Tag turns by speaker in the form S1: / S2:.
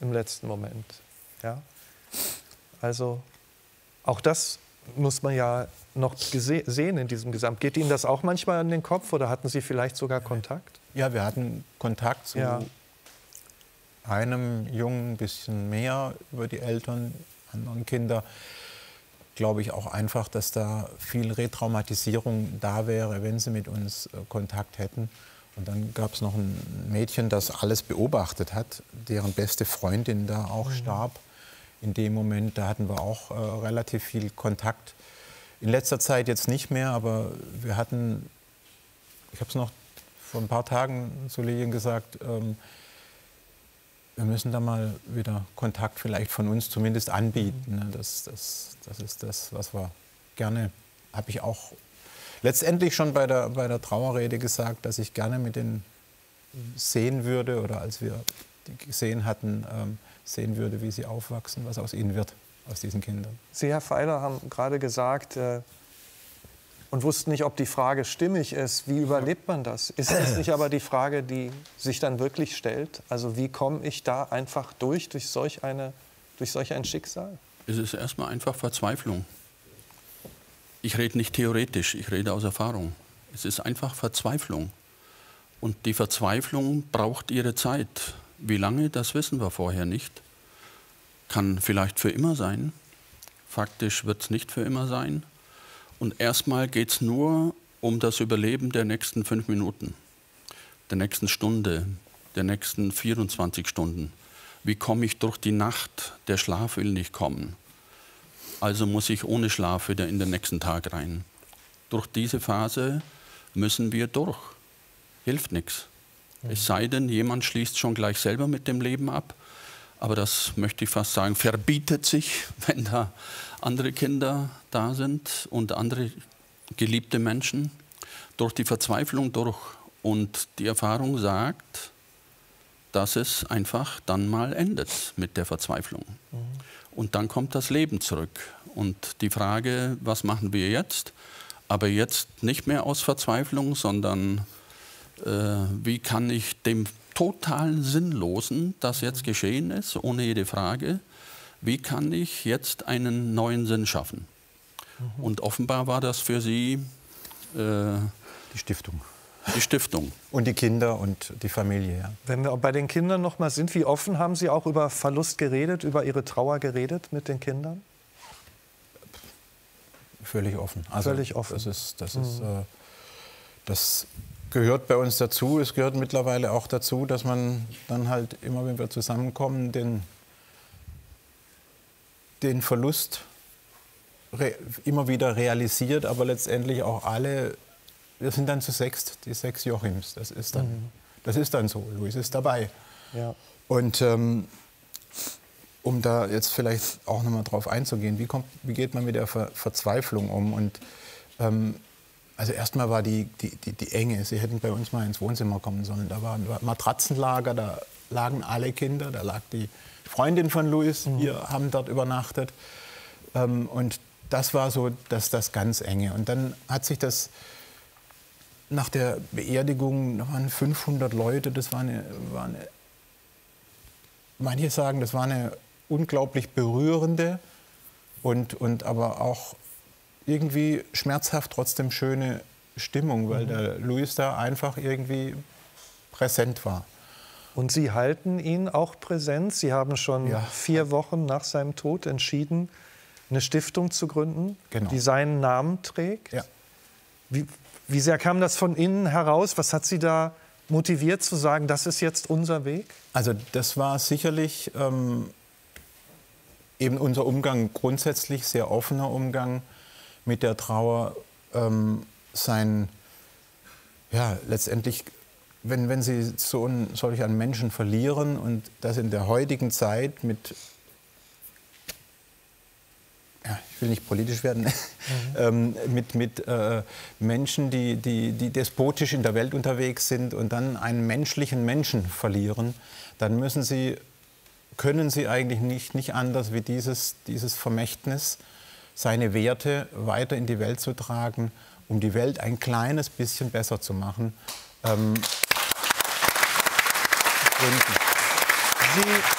S1: im letzten Moment. Ja? Also auch das muss man ja noch sehen in diesem Gesamt. Geht Ihnen das auch manchmal an den Kopf oder hatten Sie vielleicht sogar Kontakt?
S2: Ja, wir hatten Kontakt zu einem Jungen, ein bisschen mehr über die Eltern, anderen Kinder. Glaube ich auch einfach, dass da viel Retraumatisierung da wäre, wenn sie mit uns Kontakt hätten. Und dann gab es noch ein Mädchen, das alles beobachtet hat, deren beste Freundin da auch starb. In dem Moment, da hatten wir auch relativ viel Kontakt. In letzter Zeit jetzt nicht mehr, aber wir hatten, ich habe es noch vor ein paar Tagen zu Lilian gesagt, wir müssen da mal wieder Kontakt vielleicht von uns zumindest anbieten. Ne? Das ist das, was wir gerne, habe ich auch letztendlich schon bei der Trauerrede gesagt, dass ich gerne mit denen sehen würde oder als wir die gesehen hatten, sehen würde, wie sie aufwachsen, was aus ihnen wird, aus diesen Kindern.
S1: Sie, Herr Feiler, haben gerade gesagt und wussten nicht, ob die Frage stimmig ist. Wie überlebt man das? Ist das nicht aber die Frage, die sich dann wirklich stellt? Also wie komme ich da einfach durch solch ein Schicksal?
S3: Es ist erstmal einfach Verzweiflung. Ich rede nicht theoretisch, ich rede aus Erfahrung. Es ist einfach Verzweiflung. Und die Verzweiflung braucht ihre Zeit. Wie lange, das wissen wir vorher nicht. Kann vielleicht für immer sein. Faktisch wird es nicht für immer sein. Und erstmal geht es nur um das Überleben der nächsten 5 Minuten, der nächsten Stunde, der nächsten 24 Stunden. Wie komme ich durch die Nacht? Der Schlaf will nicht kommen. Also muss ich ohne Schlaf wieder in den nächsten Tag rein. Durch diese Phase müssen wir durch. Hilft nichts. Es sei denn, jemand schließt schon gleich selber mit dem Leben ab. Aber das möchte ich fast sagen, verbietet sich, wenn da andere Kinder da sind und andere geliebte Menschen. Durch die Verzweiflung durch. Und die Erfahrung sagt, dass es einfach dann mal endet mit der Verzweiflung. Und dann kommt das Leben zurück. Und die Frage, was machen wir jetzt? Aber jetzt nicht mehr aus Verzweiflung, sondern wie kann ich dem total Sinnlosen, das jetzt geschehen ist, ohne jede Frage, wie kann ich jetzt einen neuen Sinn schaffen? Und offenbar war das für Sie
S2: die Stiftung.
S3: Die Stiftung.
S2: Und die Kinder und die Familie, ja.
S1: Wenn wir bei den Kindern noch mal sind, wie offen haben Sie auch über Verlust geredet, über Ihre Trauer geredet mit den Kindern?
S2: Völlig offen. Also
S1: völlig offen.
S2: Das gehört bei uns dazu. Es gehört mittlerweile auch dazu, dass man dann halt immer, wenn wir zusammenkommen, den Verlust immer wieder realisiert, aber letztendlich auch alle. Wir sind dann zu 6, die 6 Joachims. Das ist dann so. Luis ist dabei.
S1: Ja.
S2: Und um da jetzt vielleicht auch noch mal drauf einzugehen, wie geht man mit der Verzweiflung um? Und also erstmal war die Enge. Sie hätten bei uns mal ins Wohnzimmer kommen sollen. Da war ein Matratzenlager, da lagen alle Kinder, da lag die Freundin von Luis. Wir haben dort übernachtet. Und das war so das ganz Enge. Und dann hat sich das nach der Beerdigung, da waren 500 Leute, das war eine, manche sagen, das war eine unglaublich berührende und aber auch irgendwie schmerzhaft trotzdem schöne Stimmung, weil der Luis da einfach irgendwie präsent war.
S1: Und Sie halten ihn auch präsent. Sie haben schon 4 Wochen nach seinem Tod entschieden, eine Stiftung zu gründen, die seinen Namen trägt.
S2: Ja.
S1: Wie sehr kam das von innen heraus? Was hat Sie da motiviert zu sagen, das ist jetzt unser Weg?
S2: Also das war sicherlich eben unser Umgang, grundsätzlich sehr offener Umgang mit der Trauer. Letztendlich, wenn Sie solch einen Menschen verlieren und das in der heutigen Zeit mit, ich will nicht politisch werden, mit Menschen, die despotisch in der Welt unterwegs sind und dann einen menschlichen Menschen verlieren, dann können Sie eigentlich nicht anders wie dieses Vermächtnis, seine Werte weiter in die Welt zu tragen, um die Welt ein kleines bisschen besser zu machen.